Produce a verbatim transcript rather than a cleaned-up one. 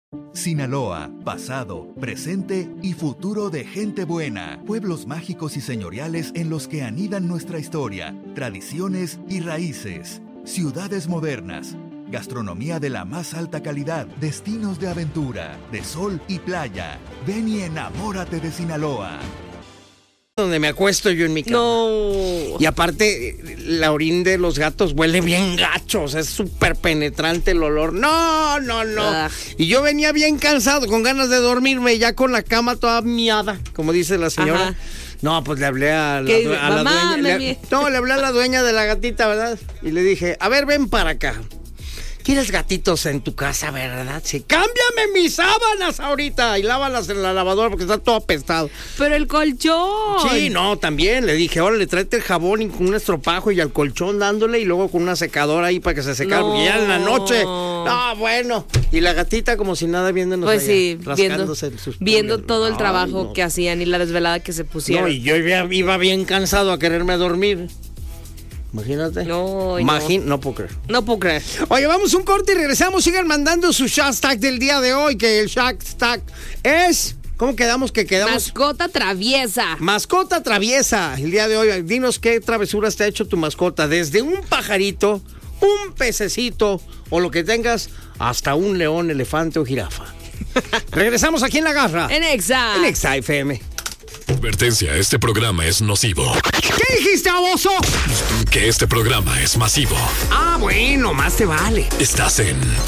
Sinaloa, pasado, presente y futuro de gente buena. Pueblos mágicos y señoriales en los que anidan nuestra historia, tradiciones y raíces. Ciudades modernas. Gastronomía de la más alta calidad. Destinos de aventura, de sol y playa. Ven y enamórate de Sinaloa. Donde me acuesto yo en mi cama. No. Y aparte, la orín de los gatos huele bien gacho, o sea, es súper penetrante el olor. No, no, no. Ah. Y yo venía bien cansado, con ganas de dormirme, ya con la cama toda miada, como dice la señora. Ajá. No, pues le hablé a la, ¿Qué? due- a la Mamá, dueña. me le- mi- no, le hablé a la dueña de la gatita, ¿verdad? Y le dije, a ver, ven para acá. ¿Quieres gatitos en tu casa, verdad? Sí. Cámbiame mis sábanas ahorita y lávalas en la lavadora porque está todo apestado. Pero el colchón. Sí, no, también. Le dije, órale, tráete el jabón y con un estropajo y al colchón dándole y luego con una secadora ahí para que se secara. No. Porque ya en la noche. No, bueno. Y la gatita como si nada viéndonos Pues allá, sí, viendo, rascándose sus viendo pulgas. todo el Ay, trabajo no. que hacían y la desvelada que se pusieron. No, y yo iba, iba bien cansado a quererme dormir. Imagínate. No, ay, Imagín- no puedo creer. No puedo creer. Oye, vamos un corte y regresamos. Sigan mandando su hashtag del día de hoy, que el hashtag es... ¿Cómo quedamos? Que quedamos... Mascota traviesa. Mascota traviesa. El día de hoy, dinos qué travesuras te ha hecho tu mascota. Desde un pajarito, un pececito o lo que tengas, hasta un león, elefante o jirafa. Regresamos aquí en La Garra. En Exa. En Exa F M. Advertencia, este programa es nocivo. ¿Qué dijiste, baboso? Que este programa es masivo. Ah, bueno, más te vale. Estás en